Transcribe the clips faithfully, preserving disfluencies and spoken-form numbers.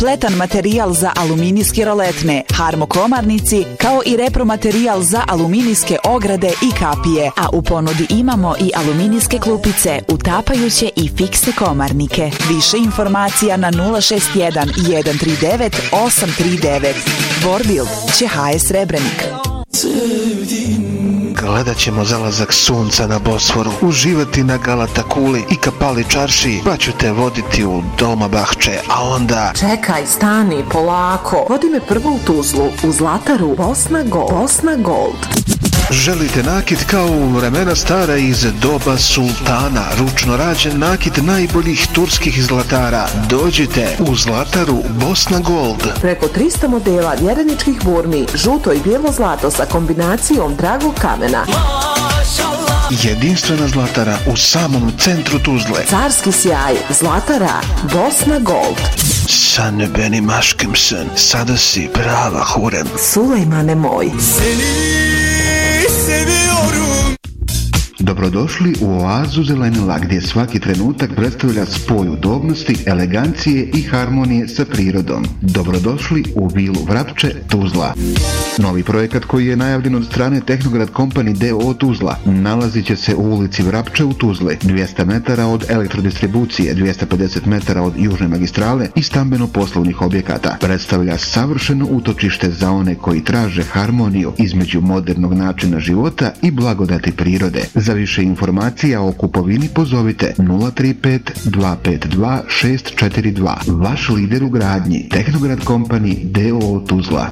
pletan materijal za aluminijske roletne, harmokomarnici, kao i repromaterijal za aluminijske ograde i kapije, a u ponudi imamo i aluminijske klupice, utapajuće i fiksne komarnike. Više informacija na nula šest jedan jedan tri devet osam tri devet. Vorbild će ha es Srebrenik. Gledat ćemo zalazak sunca na Bosforu, uživati na Galata kuli i Kapali čarši, pa ću te voditi u Dolmabahče, a onda... Čekaj, stani, polako. Vodi me prvo u Tuzlu, u Zlataru, Bosna Gold. Bosna Gold. Želite nakit kao u vremena stara iz doba sultana, ručno rađen nakit najboljih turskih zlatara? Dođite u Zlataru Bosna Gold. Preko trista modela vjereničkih burmi, žuto i bijelo zlato sa kombinacijom dragog kamena. Jedinstvena Zlatara u samom centru Tuzle. Carski sjaj, Zlatara Bosna Gold. Sen benim aşkımsın, sada si prava hurem. Sulejmane moj. Dobrodošli u oazu Zelenila, gdje svaki trenutak predstavlja spoj udobnosti, elegancije i harmonije sa prirodom. Dobrodošli u vilu Vrapče, Tuzla. Novi projekat koji je najavljen od strane Tehnograd Company d o o Tuzla nalazit će se u ulici Vrapče u Tuzli, dvjesto metara od elektrodistribucije, dvjesto pedeset metara od južne magistrale i stambeno-poslovnih objekata. Predstavlja savršeno utočište za one koji traže harmoniju između modernog načina života i blagodati prirode. Za više informacija o kupovini pozovite nula tri pet dva pet dva šest četiri dva. Vaš lider u gradnji, Tehnograd Company d o o Tuzla.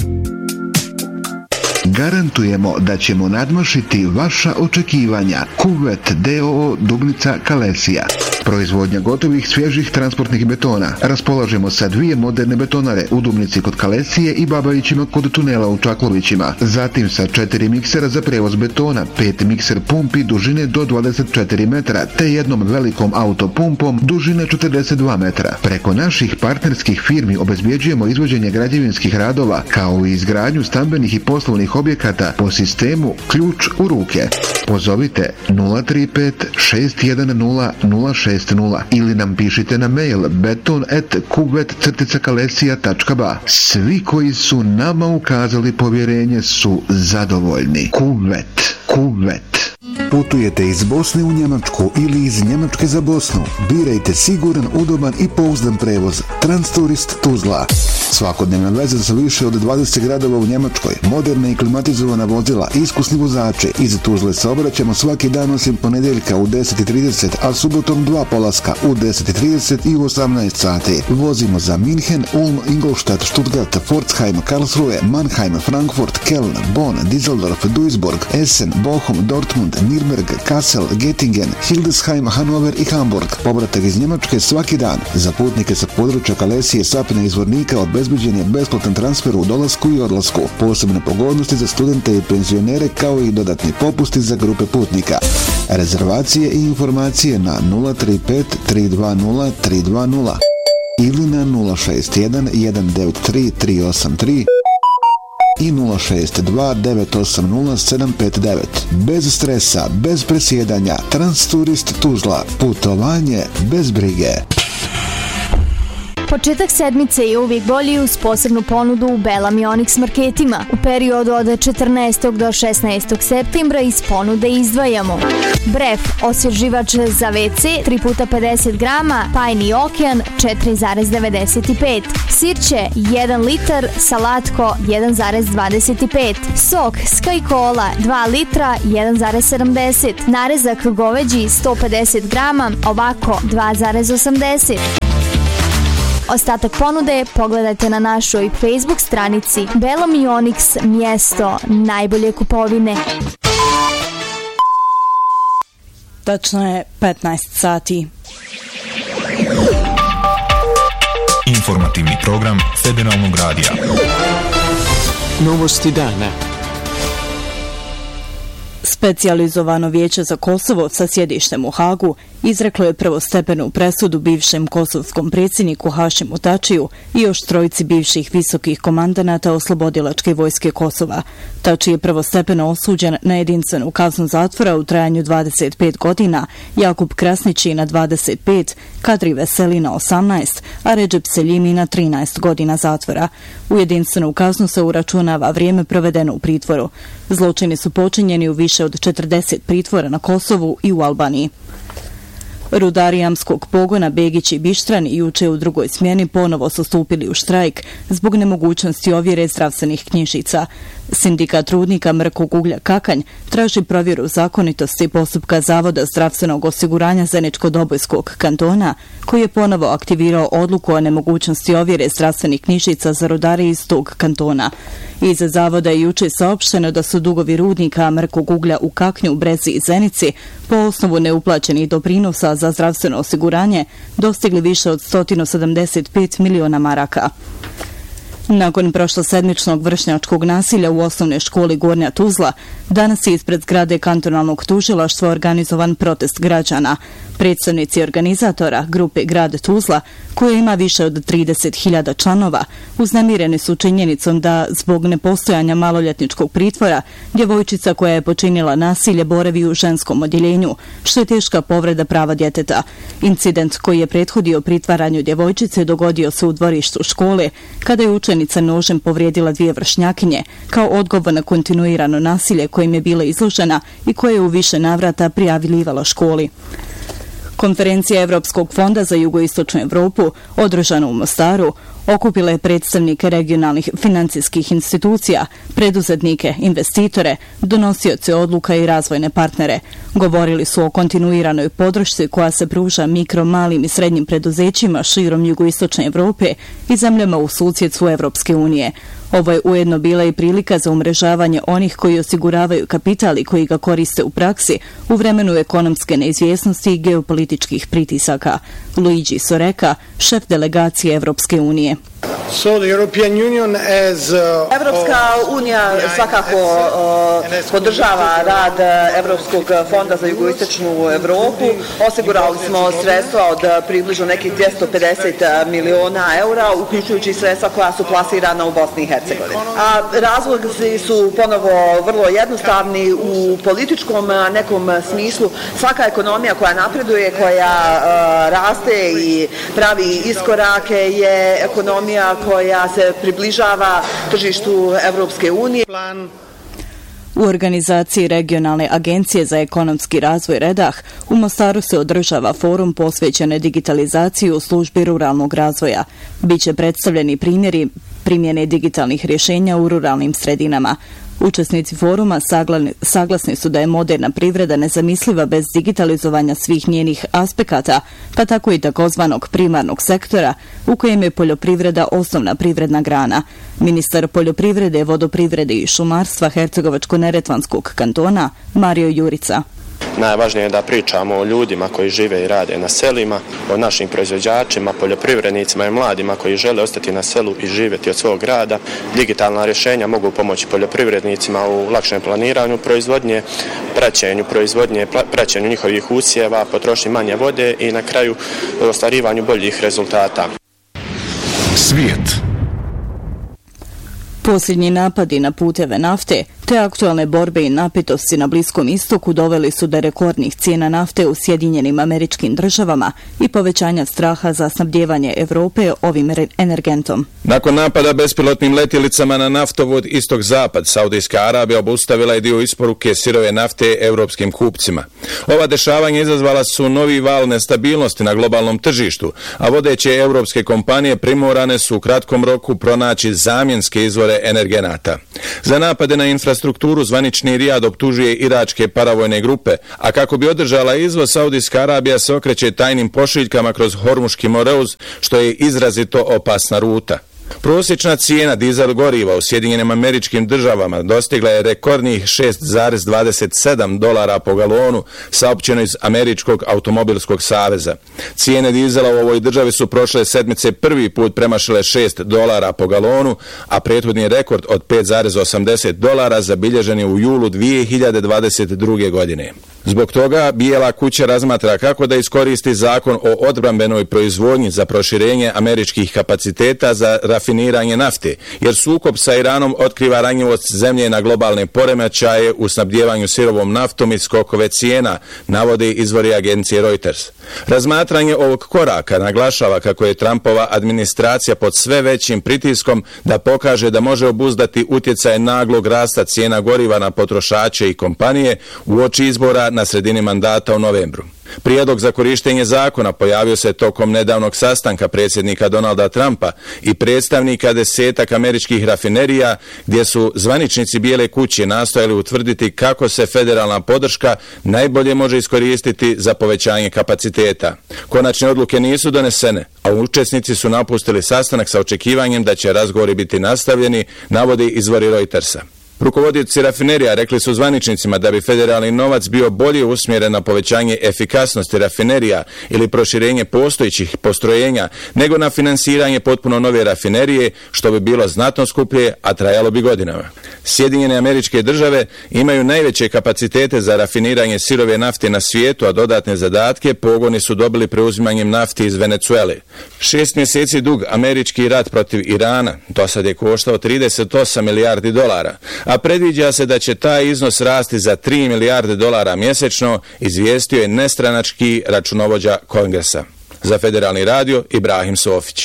Garantujemo da ćemo nadmašiti vaša očekivanja. Kuvet d o o Dubnica Kalesija. Proizvodnja gotovih svježih transportnih betona. Raspolažemo sa dvije moderne betonare u Dubnici kod Kalesije i Babajićima kod tunela u Čaklovićima. Zatim sa četiri miksera za prevoz betona, pet mikser pumpi dužine do dvadeset četiri metra, te jednom velikom autopumpom dužine četrdeset dva metra. Preko naših partnerskih firmi obezbjeđujemo izvođenje građevinskih radova, kao i izgradnju stambenih i poslovnih objekata po sistemu ključ u ruke. Pozovite nula tri pet šest jedan nula nula šest nula ili nam pišite na mail beton at kuvet kalesija tačka ba. Svi koji su nama ukazali povjerenje su zadovoljni. Kuvet, kuvet. Putujete iz Bosne u Njemačku ili iz Njemačke za Bosnu? Birajte siguran, udoban i pouzdan prevoz. Transturist Tuzla. Svakodnevna veza sa više od dvadeset gradova u Njemačkoj, moderna i klimatizovana vozila, iskusni vozači. Iz Tuzle se obraćamo svaki dan osim ponedjeljka u deset i trideset, a subotom dva polaska u deset i trideset i u osamnaest sati. Vozimo za Minhen, Ulm, Ingolstadt, Stuttgart, Pforzheim, Karlsruhe, Mannheim, Frankfurt, Köln, Bonn, Düsseldorf, Duisburg, Essen, Bochum, Dortmund, Nürnberg, Kassel, Göttingen, Hildesheim, Hannover i Hamburg. Povratak iz Njemačke svaki dan. Za putnike sa područja Kalesije, Sapna i Zvornika obezbeđen je besplatan transfer u dolasku i odlasku. Posebne pogodnosti za studente i penzionere, kao i dodatni popusti za grupe putnika. Rezervacije i informacije na nula tri pet tri dva nula tri dva nula ili na nula šest jedan jedan devet tri tri osam tri i nula šest dva devet osam nula sedam pet devet. Bez stresa, bez presjedanja, Transturist Tuzla. Putovanje bez brige. Početak sedmice je uvijek bolji uz posebnu ponudu u Belam i Onyx marketima. U periodu od četrnaestog do šesnaestog septembra iz ponude izdvajamo Bref, osvježivač za ve ce tri puta pedeset grama, Pajni okean četiri zarez devedeset pet, sirće jedan litar, Salatko jedan zarez dvadeset pet, sok Sky Cola dva litra jedan zarez sedamdeset, narezak goveđi sto pedeset grama, ovako dva zarez osamdeset. Ostatak ponude pogledajte na našoj Facebook stranici Belom i Onyx, mjesto najbolje kupovine. Tačno je petnaest sati. Informativni program Federalnog radija. Novosti dana. Specijalizovano vijeće za Kosovo sa sjedištem u Hagu izreklo je prvostepenu presudu bivšem kosovskom predsjedniku Hašimu Tačiju i još trojici bivših visokih komandanata Oslobodilačke vojske Kosova. Tači je prvostepeno osuđen na jedinstvenu kaznu zatvora u trajanju dvadeset pet godina, Jakub Krasnići na dvadeset pet, Kadri Veseli na osamnaest, a Redžep Seljimi na trinaest godina zatvora. U jedinstvenu kaznu se uračunava vrijeme provedeno u pritvoru. Zločini su počinjeni u više od četrdeset pritvora na Kosovu i u Albaniji. Rudari jamskog pogona Begić i Bištran juče u drugoj smjeni ponovo su stupili u štrajk zbog nemogućnosti ovjere zdravstvenih knjižica. Sindikat rudnika Mrkog uglja Kakanj traži provjeru zakonitosti postupka Zavoda zdravstvenog osiguranja Zeničko-Dobojskog kantona, koji je ponovo aktivirao odluku o nemogućnosti ovjere zdravstvenih knjižica za rudare iz tog kantona. Iz zavoda je juče saopšteno da su dugovi rudnika Mrkog uglja u Kaknju, Brezi i Zenici po osnovu neuplaćenih doprinosa za zdravstveno osiguranje dostigli više od sto sedamdeset pet miliona maraka. Nakon prošlosedmičnog vršnjačkog nasilja u osnovnoj školi Gornja Tuzla, danas je ispred zgrade kantonalnog tužilaštva organizovan protest građana. Predstavnici organizatora, grupe Grad Tuzla, koja ima više od trideset hiljada članova, uznemireni su činjenicom da zbog nepostojanja maloljetničkog pritvora, djevojčica koja je počinila nasilje boravi u ženskom odjeljenju, što je teška povreda prava djeteta. Incident koji je prethodio pritvaranju djevojčice dogodio se u dvorištu škole, kada je učenica nožem povrijedila dvije vršnjakinje, kao odgovor na kontinuirano nasilje kojim je bila izložena i koje je u više navrata prijavljivala školi. Konferencija Evropskog fonda za jugoistočnu Evropu, održana u Mostaru, okupila je predstavnike regionalnih financijskih institucija, preduzetnike, investitore, donosioce odluka i razvojne partnere. Govorili su o kontinuiranoj podršci koja se pruža mikro, malim i srednjim preduzećima širom jugoistočne Evrope i zemljama u susjedstvu Evropske unije. Ovo je ujedno bila i prilika za umrežavanje onih koji osiguravaju kapital i koji ga koriste u praksi u vremenu ekonomske neizvjesnosti i geopolitičkih pritisaka. Luigi Soreka, šef delegacije Evropske unije. Evropska unija svakako podržava rad Evropskog fonda za jugoistočnu Evropu. Osigurali smo sredstva od približno nekih dvjesto pedeset miliona eura, uključujući sredstva koja su plasirana u Bosni i Hercegovini. A razlozi su ponovo vrlo jednostavni u političkom nekom smislu. Svaka ekonomija koja napreduje, koja raste i pravi iskorake je ekonomija koja se približava tržištu Evropske unije. U organizaciji Regionalne agencije za ekonomski razvoj Redah u Mostaru se održava forum posvećen digitalizaciji u službi ruralnog razvoja. Biće predstavljeni primjeri primjene digitalnih rješenja u ruralnim sredinama. Učesnici foruma saglasni su da je moderna privreda nezamisliva bez digitalizovanja svih njenih aspekata, pa tako i takozvanog primarnog sektora, u kojem je poljoprivreda osnovna privredna grana. Ministar poljoprivrede, vodoprivrede i šumarstva Hercegovačko-neretvanskog kantona Mario Jurica. Najvažnije je da pričamo o ljudima koji žive i rade na selima, o našim proizvođačima, poljoprivrednicima i mladima koji žele ostati na selu i živjeti od svog rada. Digitalna rješenja mogu pomoći poljoprivrednicima u lakšem planiranju proizvodnje, praćenju proizvodnje, praćenju njihovih usjeva, potrošnji manje vode i na kraju ostvarivanju boljih rezultata. Svijet. Posljednji napadi na puteve nafte te aktualne borbe i napetosti na Bliskom istoku doveli su do rekordnih cijena nafte u Sjedinjenim Američkim Državama i povećanja straha za snabdijevanje Evrope ovim energentom. Nakon napada bespilotnim letjelicama na naftovod istok-zapad, Saudijska Arabija obustavila je dio isporuke sirove nafte europskim kupcima. Ova dešavanja izazvala su novi val nestabilnosti na globalnom tržištu, a vodeće europske kompanije primorane su u kratkom roku pronaći zamjenske izvore energenata. Za napade na infrastrukturu zvanični Rijad optužuje iračke paravojne grupe, a kako bi održala izvoz, Saudijska Arabija se okreće tajnim pošiljkama kroz Hormuški moreuz, što je izrazito opasna ruta. Prosječna cijena dizel goriva u Sjedinjenim Američkim Državama dostigla je rekordnih šest zarez dvadeset sedam dolara po galonu, saopćeno iz Američkog automobilskog saveza. Cijene dizela u ovoj državi su prošle sedmice prvi put premašile šest dolara po galonu, a prethodni rekord od pet zarez osamdeset dolara zabilježen je u julu dvije hiljade dvadeset druge. godine. Zbog toga Bijela kuća razmatra kako da iskoristi zakon o odbrambenoj proizvodnji za proširenje američkih kapaciteta za rafiniranje nafte, jer sukob sa Iranom otkriva ranjivost zemlje na globalne poremećaje u snabdjevanju sirovom naftom i skokove cijena, navode izvori agencije Reuters. Razmatranje ovog koraka naglašava kako je Trumpova administracija pod sve većim pritiskom da pokaže da može obuzdati utjecaj naglog rasta cijena goriva na potrošače i kompanije uoči izbora na sredini mandata u novembru. Prijedlog za korištenje zakona pojavio se tokom nedavnog sastanka predsjednika Donalda Trumpa i predstavnika desetak američkih rafinerija, gdje su zvaničnici Bijele kuće nastojali utvrditi kako se federalna podrška najbolje može iskoristiti za povećanje kapaciteta. Konačne odluke nisu donesene, a učesnici su napustili sastanak sa očekivanjem da će razgovori biti nastavljeni, navodi izvori Reutersa. Rukovodioci rafinerija rekli su zvaničnicima da bi federalni novac bio bolje usmjeren na povećanje efikasnosti rafinerija ili proširenje postojećih postrojenja nego na finansiranje potpuno nove rafinerije, što bi bilo znatno skuplje, a trajalo bi godinama. Sjedinjene Američke Države imaju najveće kapacitete za rafiniranje sirove nafte na svijetu, a dodatne zadatke pogoni su dobili preuzimanjem nafte iz Venezuele. Šest mjeseci dug američki rat protiv Irana do sad je koštao trideset osam milijardi dolara, a predviđa se da će taj iznos rasti za tri milijarde dolara mjesečno, izvijestio je nestranački računovođa Kongresa. Za Federalni radio Ibrahim Sofić.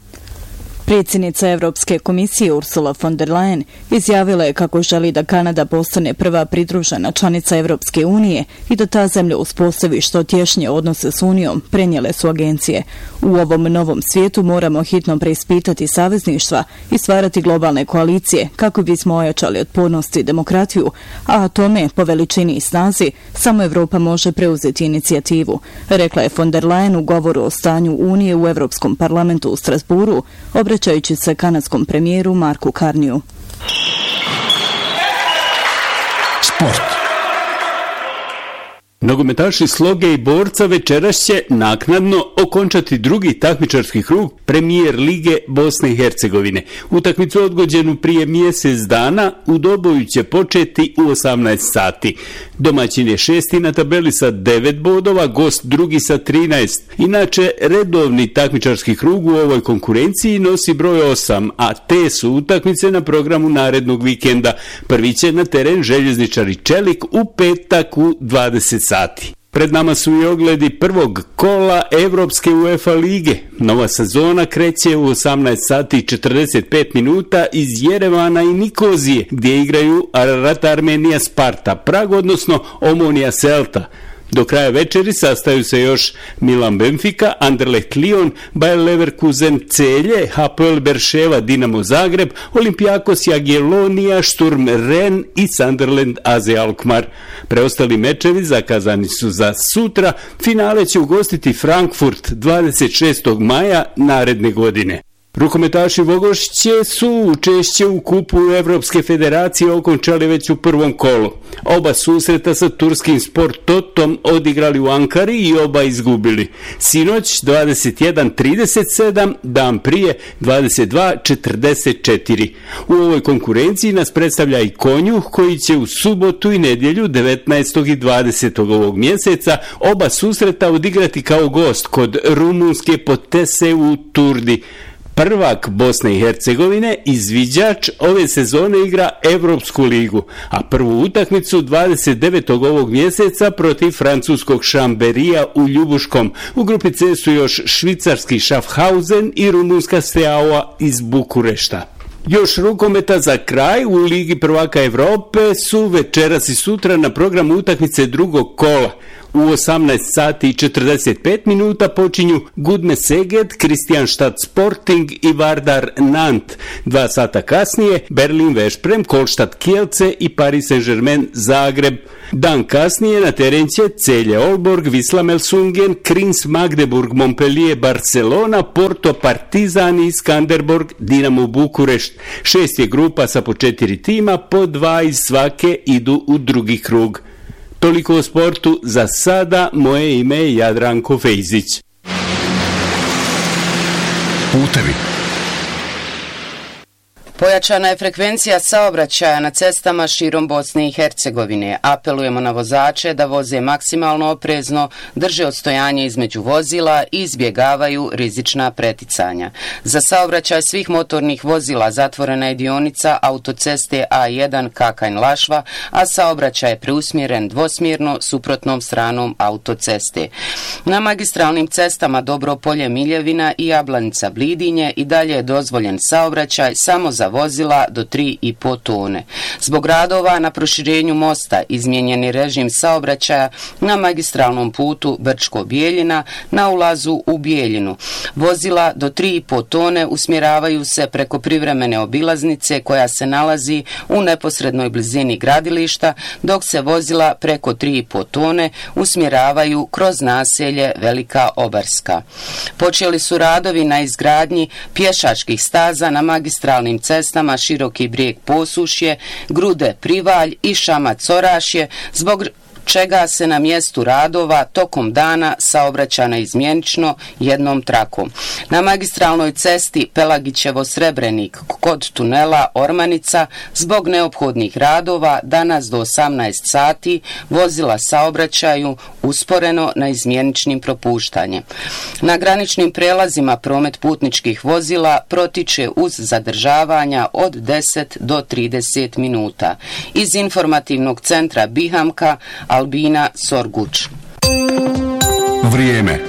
Predsjednica Europske komisije Ursula von der Leyen izjavila je kako želi da Kanada postane prva pridružena članica Europske unije i da ta zemlja uspostavi što tješnje odnose s Unijom, prenijele su agencije. U ovom novom svijetu moramo hitno preispitati savezništva i stvarati globalne koalicije kako bismo ojačali otpornost i demokratiju, a tome po veličini i snazi samo Europa može preuzeti inicijativu, rekla je von der Leyen u govoru o stanju Unije u Europskom parlamentu u Strasburu, obraćajući se kanadskom premijeru Marku Carneyu. Sport. Nogometaši Sloge i Borca večeras će naknadno okončati drugi takmičarski krug Premijer Lige Bosne i Hercegovine. Utakmicu odgođenu prije mjesec dana u Doboju će početi u osamnaest sati. Domaćin je šesti na tabeli sa devet bodova, gost drugi sa trinaest. Inače, redovni takmičarski krug u ovoj konkurenciji nosi broj osam, a te su utakmice na programu narednog vikenda. Prvi će na teren Željezničari Čelik u petak u dvadeset sati. Pred nama su i ogledi prvog kola Evropske UEFA lige. Nova sezona kreće u osamnaest sati i četrdeset pet minuta iz Jerevana i Nikozije, gdje igraju Ararat Armenija Sparta Prag, odnosno Omonia Celta. Do kraja večeri sastaju se još Milan Benfica, Anderlecht Lyon, Bayer Leverkusen Celje, H P L Berševa Dinamo Zagreb, Olympiakos Jagiellonija, Sturm Ren i Sunderland A Z Alkmaar. Preostali mečevi zakazani su za sutra. Finale će ugostiti Frankfurt dvadeset šestog maja naredne godine. Rukometaši Vogošće su učešće u kupu Evropske federacije okončali već u prvom kolu. Oba susreta sa turskim Sport Totom odigrali u Ankari i oba izgubili. Sinoć dvadeset jedan trideset sedam, dan prije dvadeset dva četrdeset četiri. U ovoj konkurenciji nas predstavlja i Konjuh, koji će u subotu i nedjelju devetnaestog i dvadesetog ovog mjeseca oba susreta odigrati kao gost kod rumunske Potese u Turdi. Prvak Bosne i Hercegovine, izviđač, ove sezone igra Evropsku ligu, a prvu utakmicu dvadeset devetog ovog mjeseca protiv francuskog Šamberija u Ljubuškom. U grupi C su još švicarski Schaffhausen i rumunska Steaua iz Bukurešta. Još rukometa za kraj. U Ligi prvaka Evrope su večeras i sutra na programu utakmice drugog kola. U osamnaest sati i četrdeset pet minuta počinju Gudme Szeged, Kristianstad Sporting i Vardar Nant. Dva sata kasnije Berlin Veszprem, Kolštad Kielce i Paris Saint-Germain Zagreb. Dan kasnije na teren će Celje Olborg, Wisla Melsungen, Krins Magdeburg, Montpellier, Barcelona, Porto, Partizan i Skanderborg, Dinamo Bukurešt. Šest je grupa sa po četiri tima, po dva iz svake idu u drugi krug. Toliko o sportu za sada, moje ime je Jadranko Fejzić. Putevi. Pojačana je frekvencija saobraćaja na cestama širom Bosne i Hercegovine. Apelujemo na vozače da voze maksimalno oprezno, drže odstojanje između vozila i izbjegavaju rizična preticanja. Za saobraćaj svih motornih vozila zatvorena je dionica autoceste A jedan Kakanj-Lašva, a saobraćaj je preusmjeren dvosmjerno suprotnom stranom autoceste. Na magistralnim cestama Dobropolje, Miljevina i Jablanica Blidinje i dalje je dozvoljen saobraćaj samo za vozila do tri i po tone. Zbog radova na proširenju mosta izmijenjen je režim saobraćaja na magistralnom putu Brčko-Bijeljina na ulazu u Bijeljinu. Vozila do tri i po tone usmjeravaju se preko privremene obilaznice koja se nalazi u neposrednoj blizini gradilišta, dok se vozila preko tri i po tone usmjeravaju kroz naselje Velika Obarska. Počeli su radovi na izgradnji pješačkih staza na magistralnim cestama Široki Brijeg Posušje, Grude Privalj i Šamac Orašje, zbog čega se na mjestu radova tokom dana saobraća naizmjenično jednom trakom. Na magistralnoj cesti Pelagićevo-Srebrenik kod tunela Ormanica zbog neophodnih radova danas do osamnaest sati vozila saobraćaju usporeno naizmjeničnim propuštanjem. Na graničnim prelazima promet putničkih vozila protiče uz zadržavanja od deset do trideset minuta. Iz informativnog centra Bihamka Albina Sorguč. Vrijeme.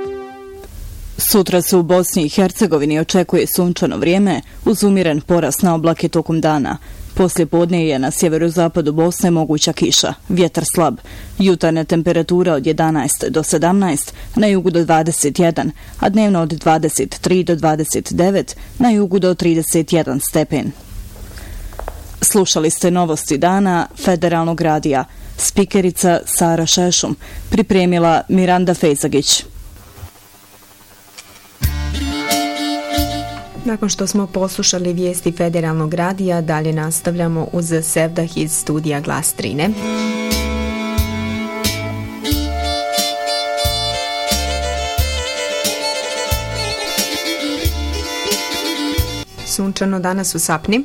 Sutra se u Bosni i Hercegovini očekuje sunčano vrijeme uz umiren porast na oblake tokom dana. Poslije podne je na sjeverozapadu Bosne moguća kiša, vjetar slab. Jutarnja temperatura od jedanaest do sedamnaest, na jugu do dvadeset jedan, a dnevno od dvadeset tri do dvadeset devet, na jugu do trideset jedan stepen. Slušali ste novosti dana Federalnog radija. Spikerica Sara Šešum, pripremila Miranda Fejzagić. Nakon što smo poslušali vijesti Federalnog radija, dalje nastavljamo uz Sevdah iz studija Glas Trine. Sunčano danas u Sapni.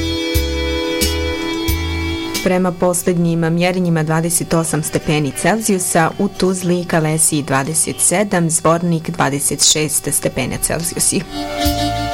Prema posljednjim mjerenjima dvadeset osam stepeni Celzijusa, u Tuzli i Kalesiji dvadeset sedam, Zvornik dvadeset šest stepena Celzijusa.